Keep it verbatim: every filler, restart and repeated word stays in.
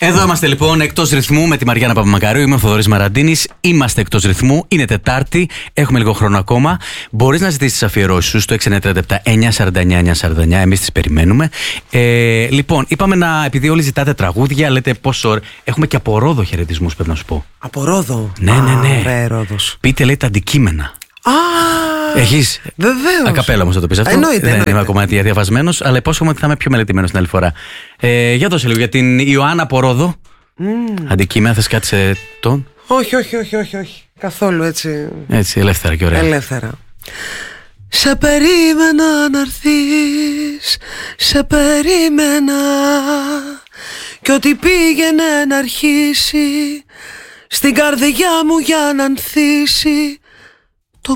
Εδώ είμαστε λοιπόν εκτός ρυθμού με τη Μαριάννα Παπαμακαρίου. Είμαι ο Θοδωρής Μαραντίνης. Είμαστε εκτός ρυθμού. Είναι Τετάρτη. Έχουμε λίγο χρόνο ακόμα. Μπορείς να ζητήσεις τις αφιερώσεις σου στο έξι εννιά τρία επτά εννιά σαράντα εννιά εννιά σαράντα εννιά. Εμείς τις περιμένουμε. Ε, λοιπόν, είπαμε να. Επειδή όλοι ζητάτε τραγούδια, λέτε πόσο ώρα. Έχουμε και από Ρόδο χαιρετισμούς, πρέπει να σου πω. Από Ρόδο. Ναι, ναι, ναι. Ωραία, Ρόδος. Πείτε, λέει, τα αντικείμενα. Α, έχεις. βεβαίως. Ακαπέλα όμως θα το πεις αυτό. Εννοείται, Δεν εννοείται. είμαι ακόμα διαβασμένος, αλλά υπόσχομαι ότι θα είμαι πιο μελετημένος την άλλη φορά. Ε, για δώσε λίγο για την Ιωάννα από Ρόδο. Mm. Αντικείμενα, θες κάτι σε τον. Όχι, όχι, όχι, όχι, όχι. Καθόλου έτσι. Έτσι, ελεύθερα και ωραία. Ελεύθερα. Σε περίμενα να έρθεις, σε περίμενα, κι ό,τι πήγαινε να αρχίσει στην καρδιά μου για να ανθίσει,